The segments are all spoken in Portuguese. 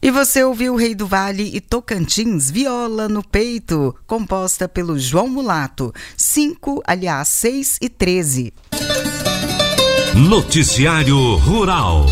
E você ouviu Rei do Vale e Tocantins, Viola no Peito, composta pelo João Mulato, 6 e 13. Noticiário Rural.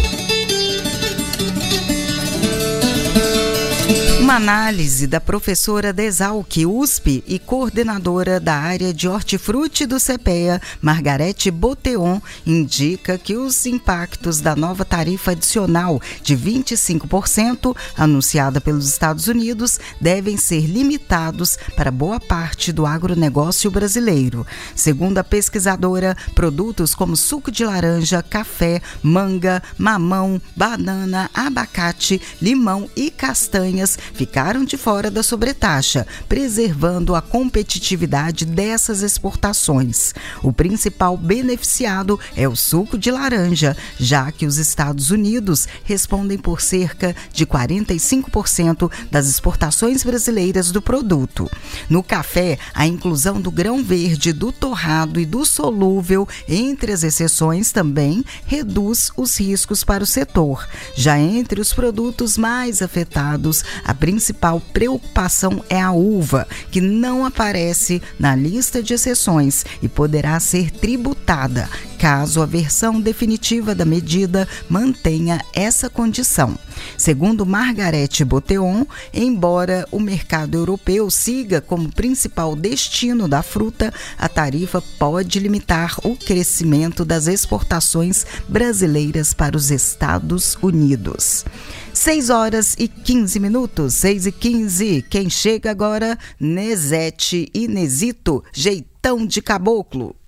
Uma análise da professora da Exalc USP e coordenadora da área de hortifruti do CPEA, Margarete Boteon, indica que os impactos da nova tarifa adicional de 25% anunciada pelos Estados Unidos devem ser limitados para boa parte do agronegócio brasileiro. Segundo a pesquisadora, produtos como suco de laranja, café, manga, mamão, banana, abacate, limão e castanhas ficaram de fora da sobretaxa, preservando a competitividade dessas exportações. O principal beneficiado é o suco de laranja, já que os Estados Unidos respondem por cerca de 45% das exportações brasileiras do produto. No café, a inclusão do grão verde, do torrado e do solúvel, entre as exceções, também reduz os riscos para o setor. Já entre os produtos mais afetados, a principal preocupação é a uva, que não aparece na lista de exceções e poderá ser tributada, caso a versão definitiva da medida mantenha essa condição. Segundo Margarete Boteon, embora o mercado europeu siga como principal destino da fruta, a tarifa pode limitar o crescimento das exportações brasileiras para os Estados Unidos. 6h15, 6h15. Quem chega agora? Nezete e Nezito, jeitão de caboclo.